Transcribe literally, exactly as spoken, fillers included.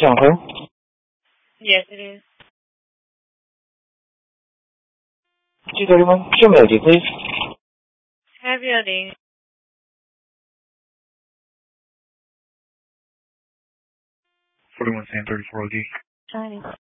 John Claire? Yes, it is. two thirty-one. Show me I D, please. Have your I D. forty-one Sam thirty-four O D. Shiny.